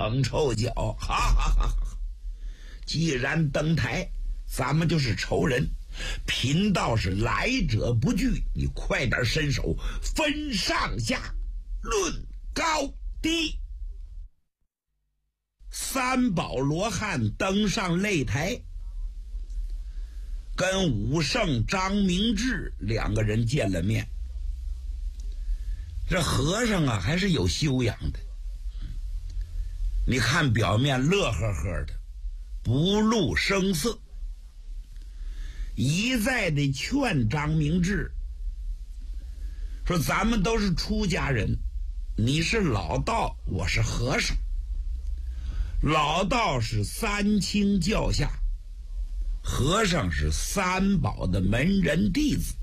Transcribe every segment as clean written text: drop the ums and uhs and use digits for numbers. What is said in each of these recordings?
捧臭脚，哈哈哈哈！既然登台，咱们就是仇人，贫道是来者不拒，你快点伸手，分上下，论高低。三宝罗汉登上擂台，跟武圣张明志两个人见了面。这和尚啊还是有修养的，你看表面乐呵呵的，不露声色，一再的劝张明志说，咱们都是出家人，你是老道，我是和尚。老道是三清教下，和尚是三宝的门人弟子。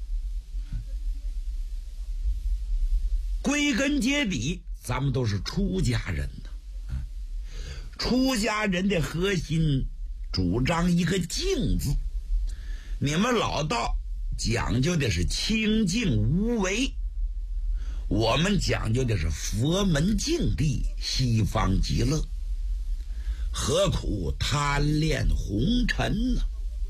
归根结底，咱们都是出家人呐。出家人的核心主张一个静字，你们老道讲究的是清净无为，我们讲究的是佛门净地，西方极乐，何苦贪恋红尘呢？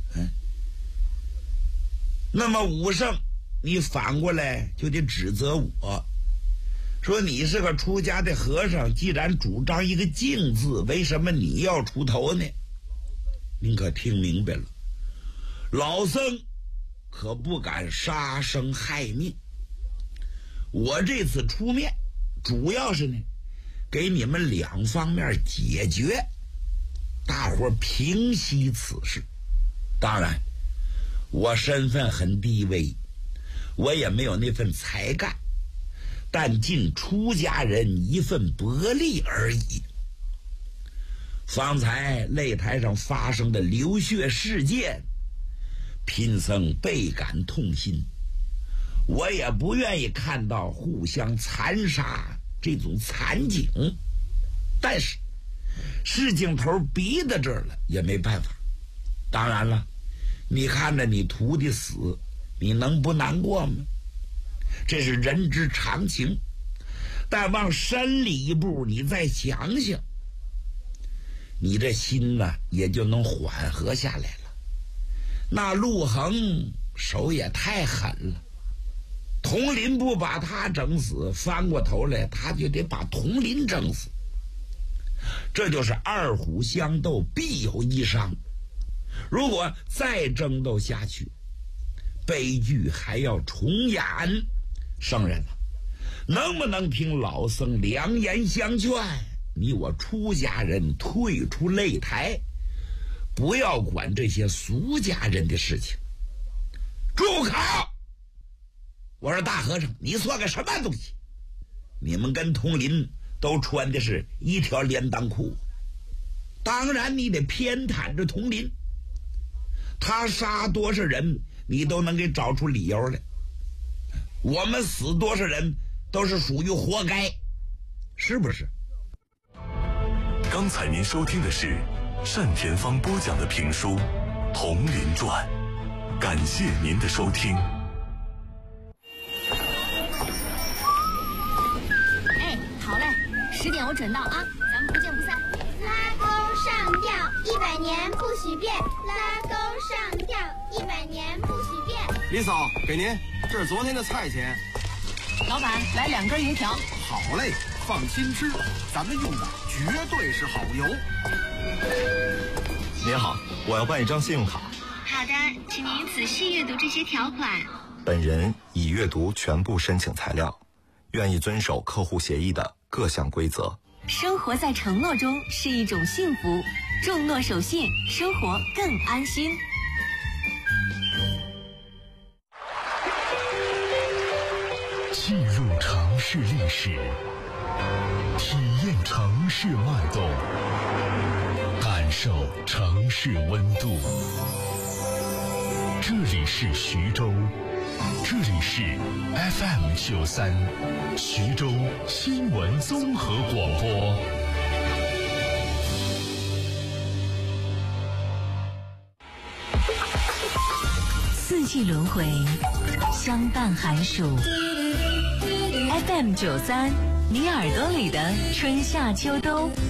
那么武圣，你反过来就得指责我，说你是个出家的和尚，既然主张一个静字，为什么你要出头呢？您可听明白了，老僧可不敢杀生害命，我这次出面主要是呢给你们两方面解决，大伙平息此事。当然我身份很低微，我也没有那份才干，但尽出家人一份薄力而已。方才擂台上发生的流血事件，贫僧倍感痛心，我也不愿意看到互相残杀这种惨景，但是事情头逼到这儿了，也没办法。当然了，你看着你徒弟死，你能不难过吗？这是人之常情，但往深里一步，你再想想，你这心呢也就能缓和下来了。那陆衡手也太狠了，佟林不把他整死，翻过头来他就得把佟林整死，这就是二虎相斗，必有一伤。如果再争斗下去，悲剧还要重演。圣人啊，能不能听老僧良言相劝，你我出家人退出擂台，不要管这些俗家人的事情。住口！我说大和尚，你算个什么东西？你们跟佟林都穿的是一条连裆裤，当然你得偏袒着佟林，他杀多少人你都能给找出理由来，我们死多少人都是属于活该，是不是？ 刚才您收听的是单田芳播讲的评书《佟林传》，感谢您的收听。 哎，好嘞，10点我准到啊，咱们不见不散。 拉钩上吊100年不许变，拉钩上吊100年不许变。 李嫂，给您，这是昨天的菜钱。 老板，来2根油条。 好嘞，放心吃，咱们用的绝对是好油。 您好，我要办一张信用卡。 好的，请您仔细阅读这些条款。 本人已阅读全部申请材料，愿意遵守客户协议的各项规则。 生活在承诺中是一种幸福，重诺守信，生活更安心。 记录城市历史，体验城市脉动，感受城市温度。这里是徐州，这里是 FM93 徐州新闻综合广播。 四季轮回，相伴寒暑。FM93，你耳朵里的春夏秋冬。